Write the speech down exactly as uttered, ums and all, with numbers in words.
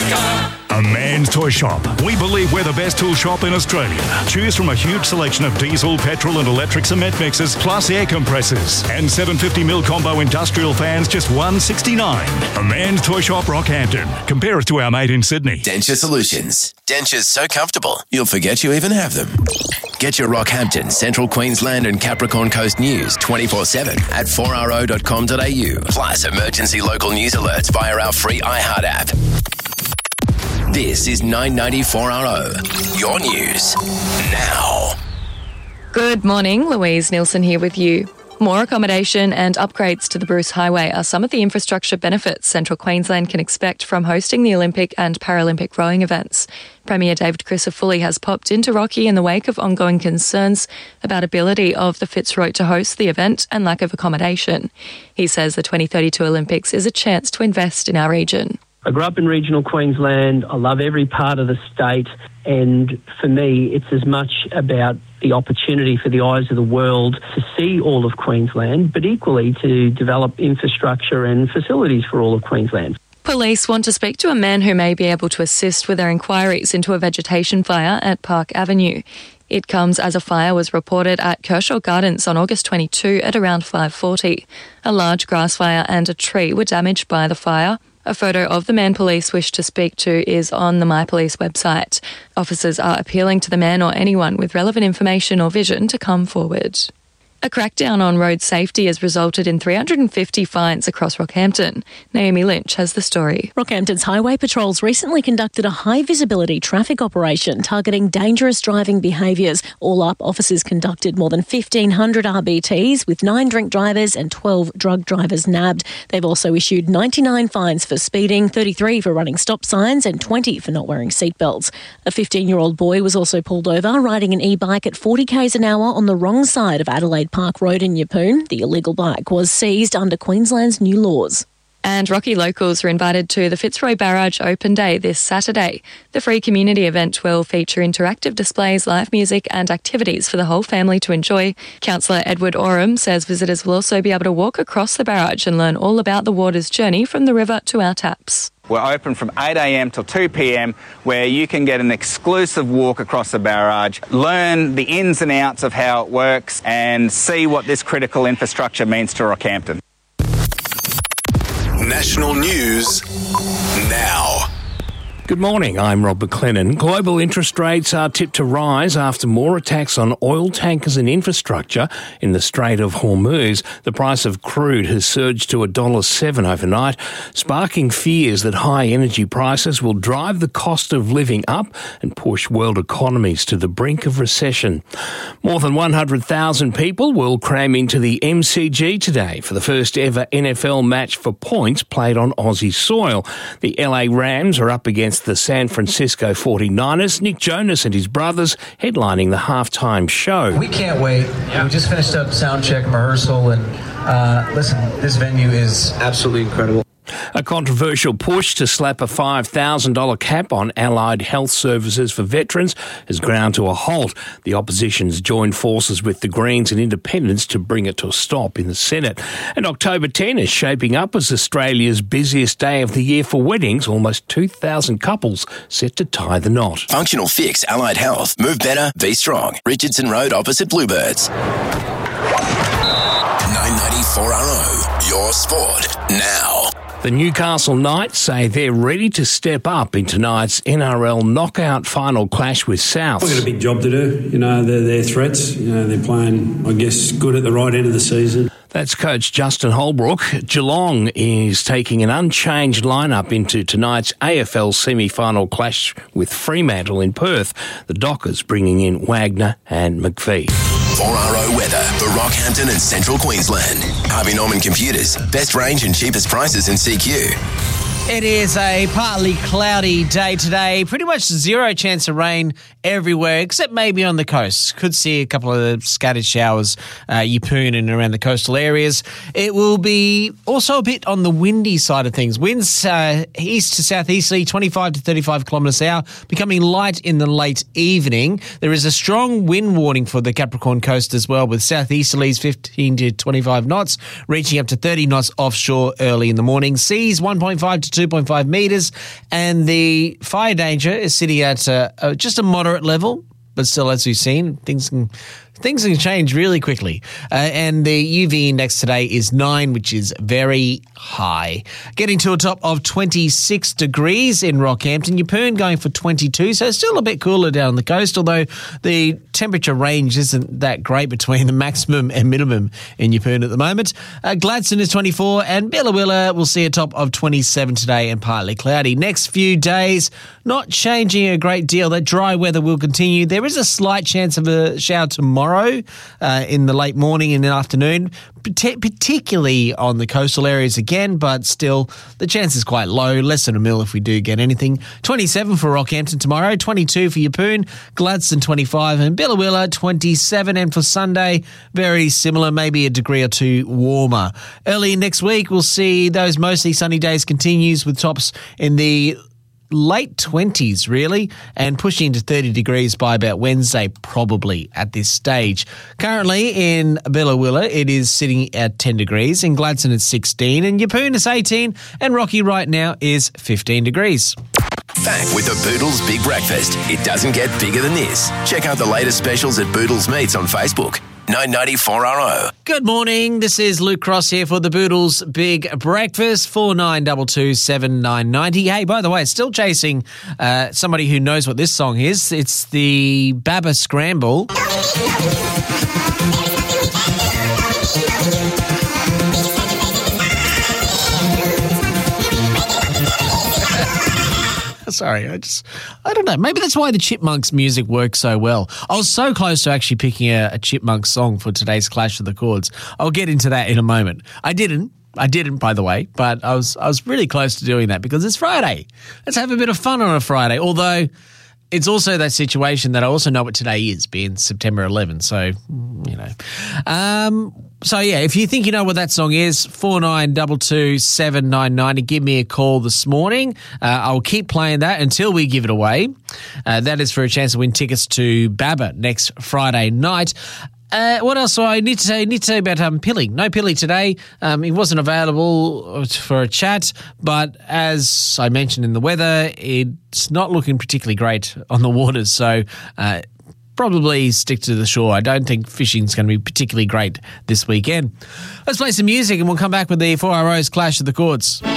A man's toy shop. We believe we're the best tool shop in Australia. Choose from a huge selection of diesel, petrol and electric cement mixers, plus air compressors. And seven hundred fifty mil combo industrial fans, just one hundred sixty-nine dollars. A man's toy shop, Rockhampton. Compare us to our mate in Sydney. Denture Solutions. Dentures so comfortable, you'll forget you even have them. Get your Rockhampton, Central Queensland and Capricorn Coast news twenty-four seven at four r o dot com dot a u. Plus emergency local news alerts via our free iHeart app. This is nine ninety four R O, your news now. Good morning, Louise Nielsen here with you. More accommodation and upgrades to the Bruce Highway are some of the infrastructure benefits Central Queensland can expect from hosting the Olympic and Paralympic rowing events. Premier David Crisafulli has popped into Rocky in the wake of ongoing concerns about ability of the Fitzroy to host the event and lack of accommodation. He says the twenty thirty-two Olympics is a chance to invest in our region. I grew up in regional Queensland. I love every part of the state. And for me, it's as much about the opportunity for the eyes of the world to see all of Queensland, but equally to develop infrastructure and facilities for all of Queensland. Police want to speak to a man who may be able to assist with their inquiries into a vegetation fire at Park Avenue. It comes as a fire was reported at Kershaw Gardens on August twenty-second at around five forty. A large grass fire and a tree were damaged by the fire. A photo of the man police wish to speak to is on the My Police website. Officers are appealing to the man or anyone with relevant information or vision to come forward. A crackdown on road safety has resulted in three hundred fifty fines across Rockhampton. Naomi Lynch has the story. Rockhampton's highway patrols recently conducted a high-visibility traffic operation targeting dangerous driving behaviours. All up, officers conducted more than fifteen hundred R B Ts with nine drink drivers and twelve drug drivers nabbed. They've also issued ninety-nine fines for speeding, thirty-three for running stop signs and twenty for not wearing seatbelts. A fifteen-year-old boy was also pulled over riding an e-bike at forty k's an hour on the wrong side of Adelaide Park Road in Yeppoon. The illegal bike was seized under Queensland's new laws. And Rocky locals are invited to the Fitzroy Barrage Open Day this Saturday. The free community event will feature interactive displays, live music and activities for the whole family to enjoy. Councillor Edward Oram says visitors will also be able to walk across the barrage and learn all about the water's journey from the river to our taps. We're open from eight a m till two p m where you can get an exclusive walk across the barrage, learn the ins and outs of how it works and see what this critical infrastructure means to Rockhampton. National news now. Good morning, I'm Rob McLennan. Global interest rates are tipped to rise after more attacks on oil tankers and infrastructure in the Strait of Hormuz. The price of crude has surged to one dollar seven overnight, sparking fears that high energy prices will drive the cost of living up and push world economies to the brink of recession. More than one hundred thousand people will cram into the M C G today for the first ever N F L match for points played on Aussie soil. The L A Rams are up against the San Francisco forty-niners, Nick Jonas and his brothers headlining the halftime show. We can't wait. Yeah. We just finished up sound check, rehearsal, and uh, listen, this venue is absolutely incredible. A controversial push to slap a five thousand dollars cap on allied health services for veterans has ground to a halt. The opposition's joined forces with the Greens and Independents to bring it to a stop in the Senate. And October tenth is shaping up as Australia's busiest day of the year for weddings. Almost two thousand couples set to tie the knot. Functional Fix Allied Health. Move better, be strong. Richardson Road opposite Bluebirds. nine ninety-four R O, your sport now. The Newcastle Knights say they're ready to step up in tonight's N R L knockout final clash with Souths. We've got a big job to do. You know, they're, they're threats. You know, they're playing, I guess, good at the right end of the season. That's coach Justin Holbrook. Geelong is taking an unchanged lineup into tonight's A F L semi-final clash with Fremantle in Perth. The Dockers bringing in Wagner and McPhee. four R O weather for Rockhampton and Central Queensland. Harvey Norman Computers. Best range and cheapest prices in C Q. It is a partly cloudy day today. Pretty much zero chance of rain everywhere, except maybe on the coast. Could see a couple of scattered showers, uh, Yeppoon and around the coastal areas. It will be also a bit on the windy side of things. Winds uh, east to southeasterly, twenty-five to thirty-five kilometres an hour, becoming light in the late evening. There is a strong wind warning for the Capricorn coast as well, with southeasterlies fifteen to twenty-five knots, reaching up to thirty knots offshore early in the morning. Seas one point five to two point five metres, and the fire danger is sitting at uh, uh, just a moderate level. But still, as we've seen, things can things can change really quickly. Uh, and the U V index today is nine, which is very high. Getting to a top of twenty-six degrees in Rockhampton. Yeppoon going for twenty-two, so it's still a bit cooler down on the coast, although the temperature range isn't that great between the maximum and minimum in Yeppoon at the moment. Uh, Gladstone is twenty-four, and Billawilla will see a top of twenty-seven today and partly cloudy. Next few days, not changing a great deal. That dry weather will continue. There is a slight chance of a shower tomorrow uh, in the late morning and afternoon, particularly on the coastal areas again, but still the chance is quite low, less than a mil if we do get anything. twenty-seven for Rockhampton tomorrow, twenty-two for Yeppoon, Gladstone twenty-five, and Billawilla twenty-seven. And for Sunday, very similar, maybe a degree or two warmer. Early next week, we'll see those mostly sunny days continues with tops in the late twenties, really, and pushing into thirty degrees by about Wednesday, probably at this stage. Currently in Billawilla, it is sitting at ten degrees. In Gladstone, it's sixteen. And Yeppoon is eighteen. And Rocky right now is fifteen degrees. Back with the Boodles Big Breakfast. It doesn't get bigger than this. Check out the latest specials at Boodles Meats on Facebook. nine ninety-four R O. Good morning. This is Luke Cross here for the Boodles Big Breakfast. four nine two two seven nine nine zero. Hey, by the way, still chasing uh, somebody who knows what this song is. It's the Baba Scramble. Sorry, I just, I don't know. Maybe that's why the Chipmunks music works so well. I was so close to actually picking a, a Chipmunks song for today's Clash of the Chords. I'll get into that in a moment. I didn't. I didn't, by the way, but I was I was really close to doing that because it's Friday. Let's have a bit of fun on a Friday, although it's also that situation that I also know what today is, being September eleventh. So, you know. Um, so, yeah, if you think you know what that song is, four nine two two seven nine nine zero, give me a call this morning. Uh, I'll keep playing that until we give it away. Uh, that is for a chance to win tickets to Baba next Friday night. Uh, what else do I need to say? I need to say about um, Pilly. No Pilly today. Um, he wasn't available for a chat, but as I mentioned in the weather, it's not looking particularly great on the waters, so uh, probably stick to the shore. I don't think fishing's going to be particularly great this weekend. Let's play some music and we'll come back with the four R O's Clash of the Chords.